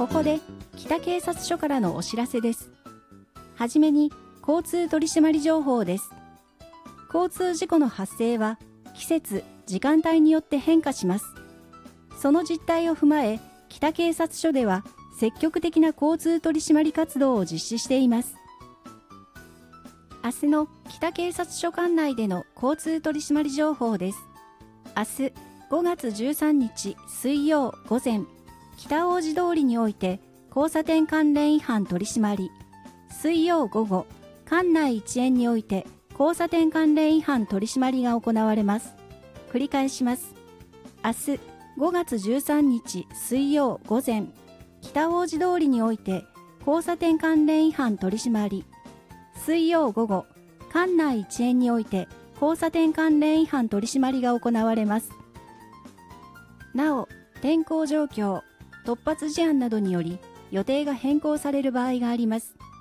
ここで北警察署からのお知らせです。はじめに交通取締情報です。交通事故の発生は季節・時間帯によって変化します。その実態を踏まえ、北警察署では積極的な交通取締活動を実施しています。明日の北警察署管内での交通取締情報です。明日5月13日水曜午前、北大路通りにおいて交差点関連違反取締り、水曜午後、管内一円において交差点関連違反取締りが行われます。繰り返します。明日5月13日水曜午前、北大路通りにおいて交差点関連違反取締り、水曜午後、管内一円において交差点関連違反取締りが行われます。なお、天候状況、突発事案などにより予定が変更される場合があります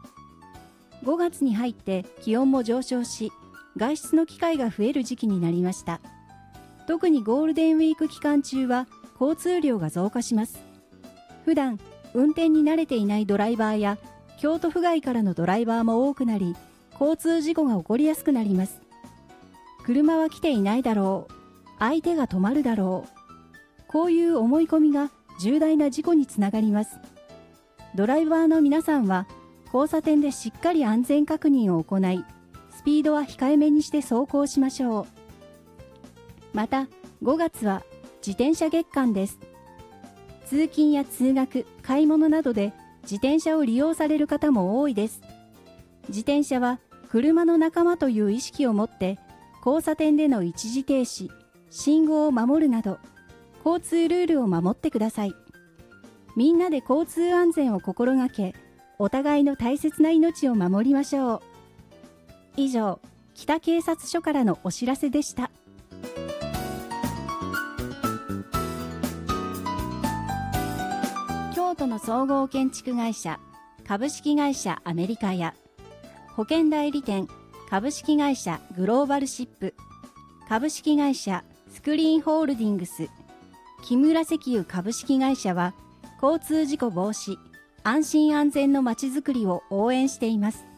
。5月に入って気温も上昇し、外出の機会が増える時期になりました。特にゴールデンウィーク期間中は交通量が増加します。普段運転に慣れていないドライバーや京都府外からのドライバーも多くなり、交通事故が起こりやすくなります。車は来ていないだろう、相手が止まるだろう、こういう思い込みが重大な事故につながります。ドライバーの皆さんは交差点でしっかり安全確認を行い、スピードは控えめにして走行しましょう。また5月は自転車月間です。通勤や通学、買い物などで自転車を利用される方も多いです。自転車は車の仲間という意識を持って交差点での一時停止、信号を守るなど交通ルールを守ってください。みんなで交通安全を心がけ、お互いの大切な命を守りましょう。以上、北警察署からのお知らせでした。京都の総合建築会社株式会社アメリカや保険代理店株式会社グローバルシップ株式会社スクリーンホールディングス木村石油株式会社は交通事故防止、安心安全のまちづくりを応援しています。